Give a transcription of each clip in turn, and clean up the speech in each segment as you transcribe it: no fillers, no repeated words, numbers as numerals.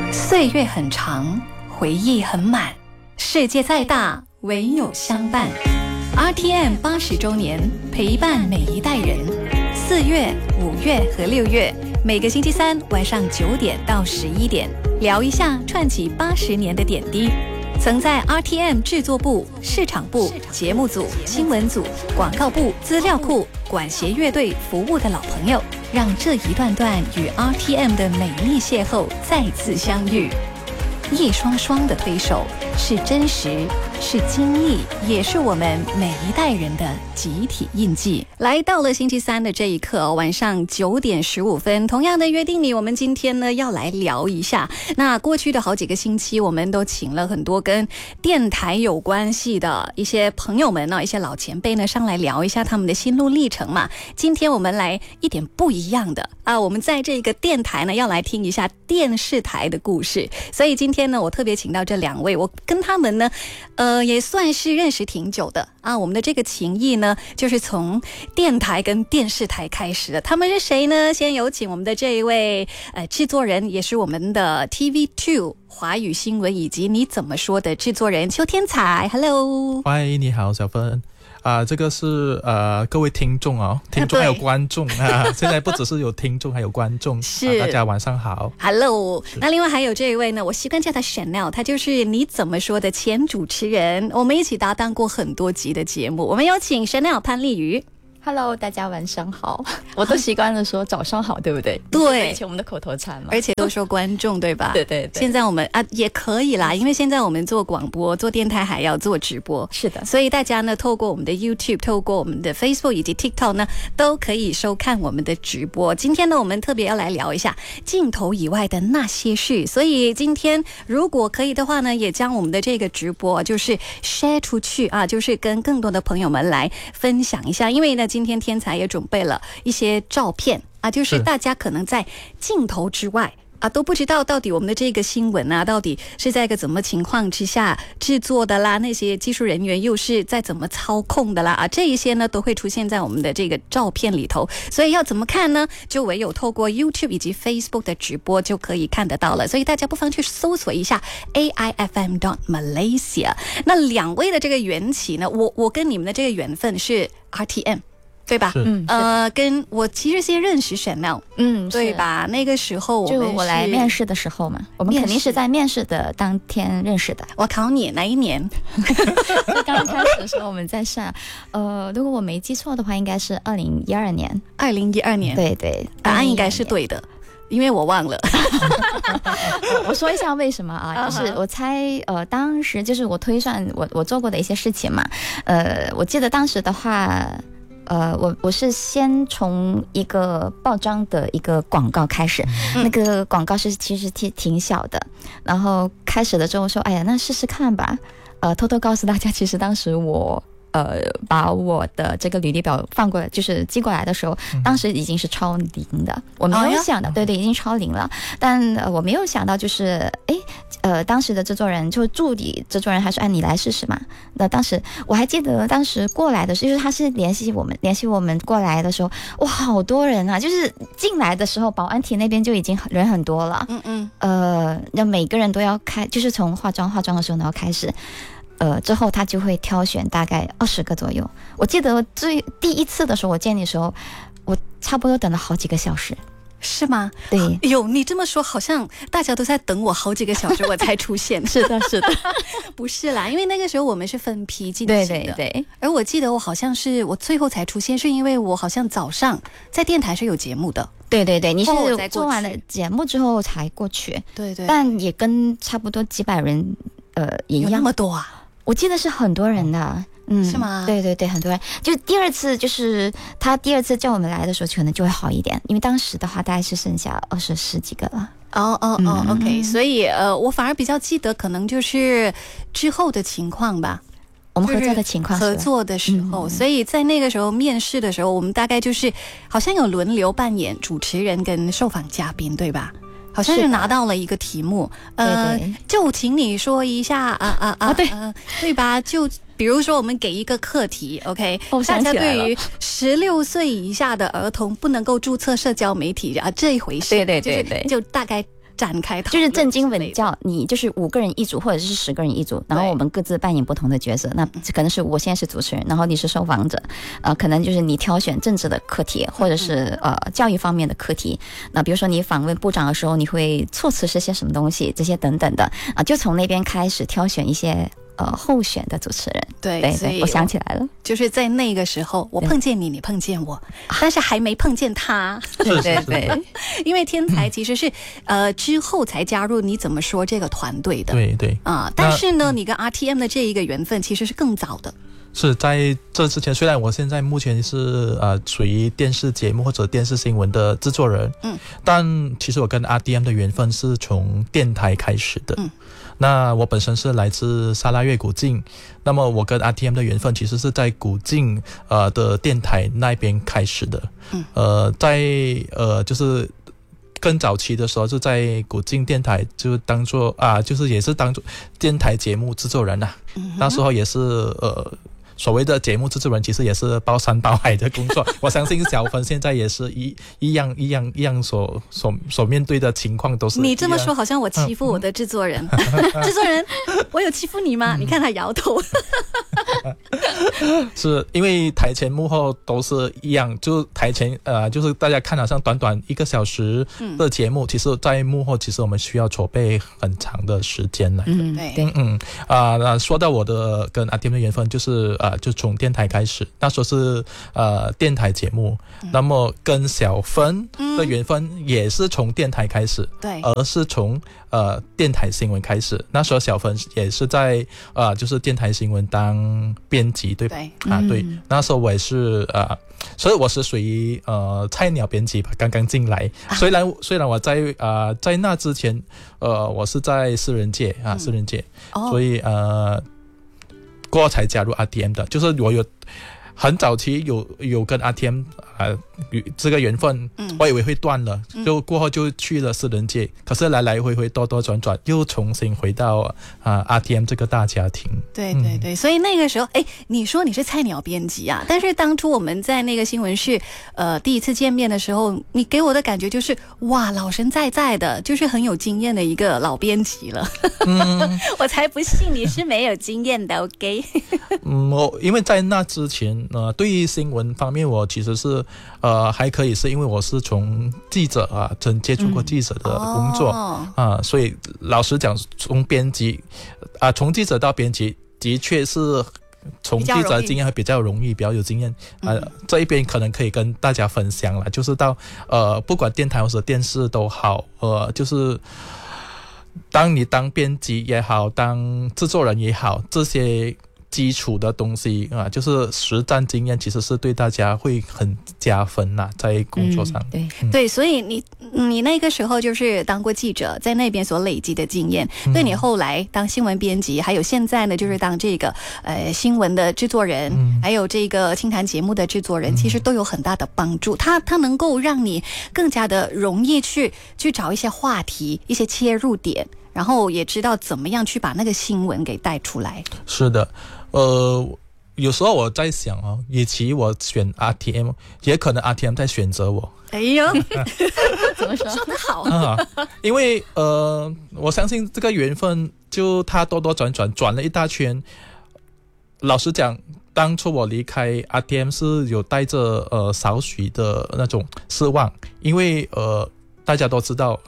岁月很长，回忆很满，世界再大，唯有相伴。RTM 80周年，陪伴每一代人。4月、5月和6月，每个星期三晚上9点到11点，聊一下串起80年的点滴。曾在 RTM 制作部、市场部、节目组、新闻组、广告部、资料库、管弦乐队服务的老朋友，让这一段段与 RTM 的美丽邂逅再次相遇。一双双的推手，是真实，是经历，也是我们每一代人的集体印记。来到了星期三的这一刻，晚上9点15分，同样的约定你，我们今天呢要来聊一下。那过去的好几个星期，我们都请了很多跟电台有关系的一些朋友们呢，一些老前辈呢上来聊一下他们的心路历程嘛。今天我们来一点不一样的啊，我们在这个电台呢要来听一下电视台的故事。所以今天呢，我特别请到这2位，我跟他们呢也算是认识挺久的啊。我们的这个情谊呢，就是从电台跟电视台开始的。他们是谁呢？先有请我们的这一位制作人，也是我们的 TV2 华语新闻以及你怎么说的制作人邱天才。 Hello， 嗨，你好小芬。这个是各位听众哦，听众还有观众现在不只是有听众还有观众是大家晚上好 Hello。 那另外还有这一位呢，我习惯叫他 Chanel， 他就是你怎么说的前主持人，我们一起搭档过很多集的节目。我们有请 Chanel 潘丽瑜。 Hello， 大家晚上好。我都习惯了说早上好，对不对？ 对， 以前我们的口头禅嘛， 而且都说观众，对吧？ 对对对。 现在我们也可以啦，因为现在我们做广播、做电台还要做直播， 是的。 所以大家呢，透过我们的 YouTube、透过我们的 Facebook 以及 TikTok 呢，都可以收看我们的直播。今天呢，我们特别要来聊一下镜头以外的那些事。所以今天如果可以的话呢，也将我们的这个直播就是 share 出去啊，就是跟更多的朋友们来分享一下。因为呢，今天天才也准备了一些照片啊，就是大家可能在镜头之外都不知道到底我们的这个新闻到底是在一个怎么情况之下制作的啦，那些技术人员又是在怎么操控的啦这一些呢都会出现在我们的这个照片里头。所以要怎么看呢？就唯有透过 YouTube 以及 Facebook 的直播就可以看得到了。所以大家不妨去搜索一下 AIFM.Malaysia。 那2位的这个缘起呢，我跟你们的这个缘分是 RTM，对吧？跟我其实先认识 Chanel， 对吧？那个时候就我来面试的时候嘛，我们肯定是在面试的当天认识的。 我考你哪一年？ 刚开始的时候我们在上，如果我没记错的话，应该是2012年。 2012年， 对对， 答案应该是对的。因为我忘了我说一下为什么啊，就是我猜当时就是我推算我做过的一些事情嘛。我记得当时的话我是先从一个报章的一个广告开始，那个广告是其实挺小的，然后开始了之后说哎呀那试试看吧。偷偷告诉大家，其实当时我把我的这个履历表放过来，就是寄过来的时候，当时已经是超零的。我没有想到，对对，已经超零了。但我没有想到，就是当时的制作人就助理制作人还说，你来试试嘛。那当时我还记得，当时过来的时候，就是他是联系我们过来的时候，哇，好多人啊！就是进来的时候，保安亭那边就已经人很多了。那每个人都要就是从化妆的时候呢要开始。之后他就会挑选大概20个左右。我记得第一次的时候我见你的时候，我差不多等了好几个小时。 是吗？ 对。 有你这么说，好像大家都在等我好几个小时我才出现。 是的是的。 不是啦，因为那个时候我们是分批进行的。 对对对。 而我记得我好像是我最后才出现，是因为我好像早上在电台是有节目的。 对对对，你是做完了节目之后才过去。对对。但也跟差不多几百人也一样。 有那么多啊？ 我记得是很多人的。 是吗？ 对对对，很多人。就第二次，就是他第二次叫我们来的时候，可能就会好一点，因为当时的话大概是剩下20几个了。 OK， 所以我反而比较记得，可能就是之后的情况吧。 我们合作的情况， 合作的时候，所以在那个时候面试的时候，我们大概就是好像有轮流扮演主持人跟受访嘉宾，对吧？好像是拿到了一个题目，就请你说一下对吧？就比如说我们给一个课题 ，OK， 大家对于16岁以下的儿童不能够注册社交媒体这一回事， 对， 就大概展开讨论， 就是正经文教，你就是5个人一组或者是10个人一组，然后我们各自扮演不同的角色。那可能是我现在是主持人，然后你是受访者，可能就是你挑选政治的课题，或者是教育方面的课题。那比如说你访问部长的时候，你会措辞是些什么东西，这些等等的就从那边开始挑选一些候选的主持人。对，我想起来了， 就是在那个时候我碰见你，你碰见我，但是还没碰见他。 对， 因为天才其实是之后才加入你怎么说这个团队的。 对但是呢你跟 RTM 的这一个缘分其实是更早的。 是在这之前，虽然我现在目前是属于电视节目或者电视新闻的制作人，但其实我跟 RTM 的缘分是从电台开始的。那我本身是来自沙拉越古晋，那么我跟 RTM 的缘分其实是在古晋的电台那边开始的。在就是更早期的时候，就在古晋电台就当做就是也是当做电台节目制作人那时候也是所谓的节目制作人，其实也是包山包海的工作。我相信小芬现在也是一样所面对的情况都是。 你这么说好像我欺负我的制作人。制作人，我有欺负你吗？你看他摇头。 是因为台前幕后都是一样，就台前就是大家看好像短短1个小时的节目，其实在幕后其实我们需要筹备很长的时间来的。说到我的跟RTM的缘分，就是就从电台开始，那时候是电台节目，那么跟小芬的缘分也是从电台开始， 对， 而是从电台新闻开始。那时候小芬也是在就是电台新闻当编辑，对吧？对，那时候我也是所以我是属于菜鸟编辑吧，刚刚进来。虽然我在那之前我是在私人界，所以过后才加入 RTM 的，就是我有很早期有跟 RTM 这个缘分，我以为会断了，就过后就去了私人界，可是来来回回多多转转，又重新回到RTM 这个大家庭。 对，所以那个时候，你说你是菜鸟编辑啊，但是当初我们在那个新闻室第一次见面的时候，你给我的感觉就是哇，老神在在的，就是很有经验的一个老编辑了。我才不信你是没有经验的。OK。 因为在那之前对于新闻方面我其实是还可以，是因为我是从记者曾接触过记者的工作所以老实讲，从编辑从记者到编辑的确是从记者的经验会比较容易，比较有经验这一边可能可以跟大家分享了，就是到不管电台或者电视都好，就是当你当编辑也好，当制作人也好，这些基础的东西就是实战经验，其实是对大家会很加分在工作上。 对，所以你那个时候就是当过记者，在那边所累积的经验，对你后来当新闻编辑，还有现在呢就是当这个新闻的制作人，还有这个清谈节目的制作人，其实都有很大的帮助。它能够让你更加的容易去找一些话题，一些切入点，然后也知道怎么样去把那个新闻给带出来。 是的。有时候我在想与其我选 RTM， 也可能 RTM 在选择我。 哎呦， 怎么说？ 说得好因为我相信这个缘分，就它多多转了一大圈。老实讲，当初我离开 RTM 是有带着少许的那种失望，因为大家都知道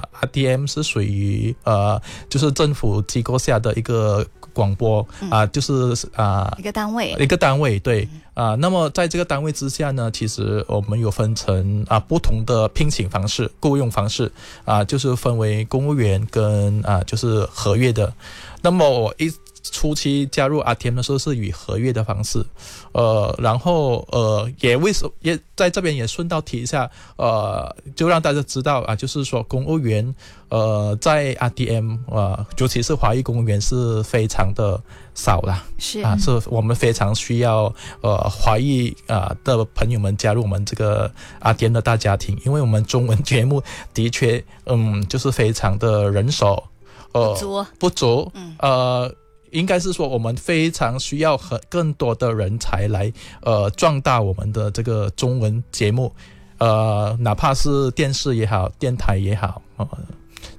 RTM 是属于就是政府机构下的一个广播就是一个单位对那么在这个单位之下呢，其实我们有分成不同的聘请方式、雇用方式就是分为公务员跟就是合约的。那么我初期加入 RTM 的时候是以合约的方式，然后也在这边也顺道提一下，就让大家知道就是说公务员在 RTM 尤其是华裔公务员是非常的少啦，是我们非常需要华裔的朋友们加入我们这个 RTM 的大家庭，因为我们中文节目的确就是非常的人手不足应该是说我们非常需要更多的人才来壮大我们的这个中文节目哪怕是电视也好，电台也好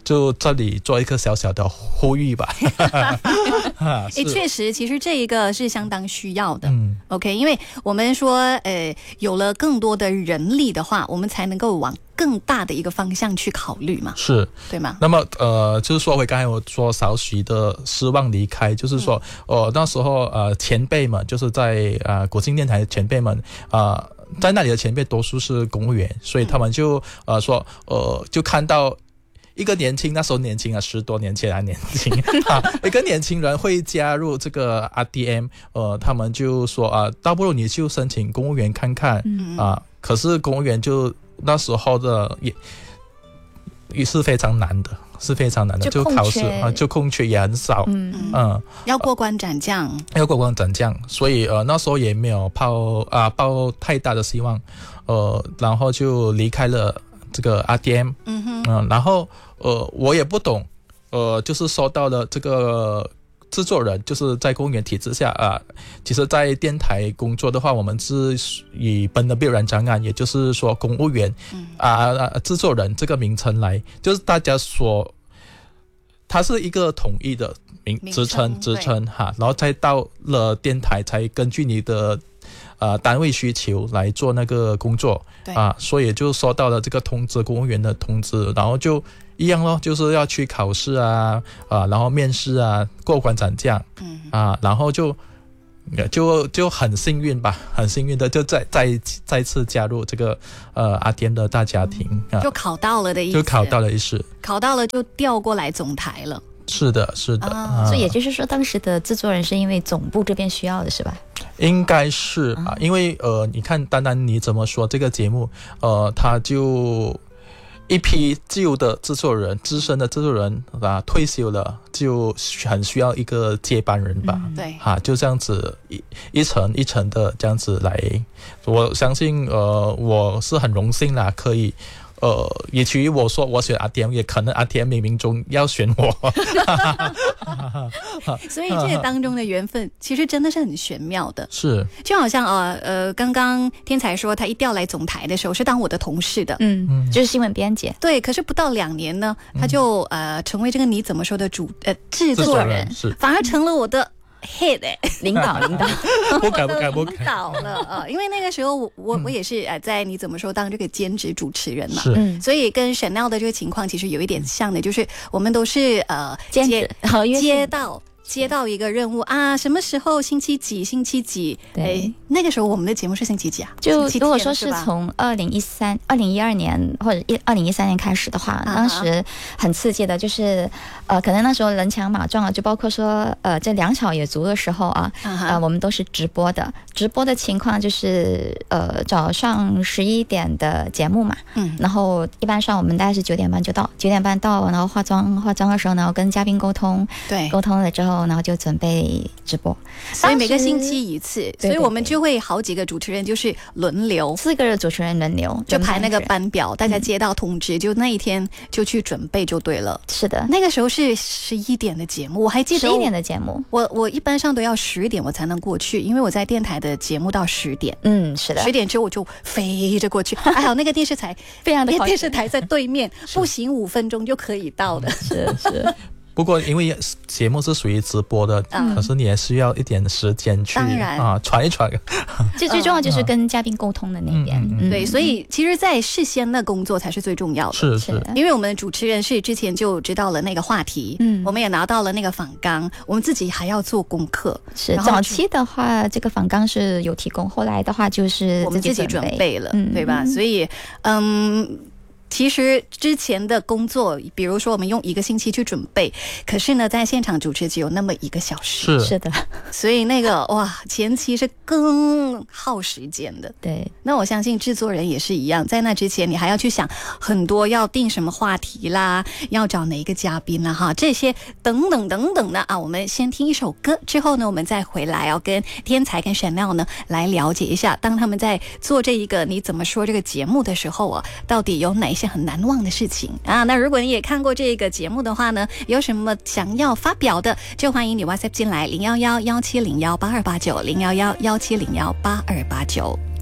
就这里做一个小小的呼吁吧。 确实，其实这一个是相当需要的。OK， 因为我们说，有了更多的人力的话，我们才能够往更大的一个方向去考虑嘛， 是对吗？ 那么就是说回刚才我说少许的失望离开，就是说那时候前辈们就是在国庆电台的前辈们在那里的前辈多数是公务员，所以他们就说就看到一个年轻，那时候年轻10多年前年轻一个年轻人会加入这个 RTM， 他们就说倒不如你就申请公务员看看可是公务员就那时候的也是非常难的，是非常难的，就考试就空缺也很少， 要过关斩将， 所以那时候也没有抱太大的希望，然后就离开了这个 RTM，然后我也不懂，就是收到了这个制作人，就是在公务员体制下其实在电台工作的话，我们是以本的必然障碍，也就是说公务员制作人这个名称来，就是大家说它是一个统一的职称然后再到了电台才根据你的单位需求来做那个工作所以就收到了这个通知，公务员的通知，然后就一样咯，就是要去考试然后面试过关斩将然后就很幸运吧，很幸运的就再次加入这个RTM 的大家庭就考到了的意思， 就考到了意思， 考到了就调过来总台了。 是的所以也就是说当时的制作人是因为总部这边需要的是吧？ 应该是因为你看单单你怎么说这个节目他就一批旧的制作人，资深的制作人退休了，就很需要一个接班人吧。 对就这样子一层一层的这样子来，我相信我是很荣幸啦，可以也至于我说我选 RTM， 也可能 RTM 冥冥中要选我所以这个当中的缘分其实真的是很玄妙的。 是就好像刚刚天才说他一调来总台的时候是当我的同事的， 就是新闻编辑。 对，可是不到2年呢，他就成为这个你怎么说的制作人，反而成了我的head 领导不敢领导了因为那个时候我也是在你怎么说当这个兼职主持人嘛，所以跟 Chanel 的这个情况其实有一点像的，就是我们都是兼职接到一个任务什么时候星期几那个时候我们的节目是星期几就如果说是从2012年或者2013年开始的话，当时很刺激的就是可能那时候人强马壮就包括说这两小也足的时候我们都是直播的情况就是早上11点的节目嘛，然后一般上我们大概是9点半就到，9点半到，然后化妆的时候然后跟嘉宾沟通了之后然后就准备直播， 所以每个星期一次，所以我们就会好几个主持人就是轮流 ，4个主持人轮流就排那个班表，大家接到通知就那一天就去准备就对了。 是的， 那个时候是11点的节目，我还记得 11点的节目， 我一般上都要10点我才能过去，因为我在电台的节目到10点。 是的， 10点之后我就飞着过去，还好那个电视台非常的电视台在对面，步行5分钟就可以到的。 是不过因为节目是属于直播的，可是你也需要一点时间去传一传。 最重要就是跟嘉宾沟通的那一点。 对，所以其实在事先的工作才是最重要的。 是因为我们主持人是之前就知道了那个话题，我们也拿到了那个访纲，我们自己还要做功课。 是早期的话这个访纲是有提供，后来的话就是我们自己准备了，对吧？所以其实之前的工作，比如说我们用1个星期去准备，可是呢在现场主持只有那么1个小时。 是的， 所以那个前期是更耗时间的。 对， 那我相信制作人也是一样，在那之前你还要去想很多，要定什么话题啦，要找哪一个嘉宾啦这些等等的我们先听一首歌，之后呢我们再回来跟天才跟 Chanel 呢来了解一下，当他们在做这一个你怎么说这个节目的时候到底有哪些很难忘的事情那如果你也看过这个节目的话呢，有什么想要发表的，就欢迎你 WhatsApp 进来011-1701-8289 011-1701-8289。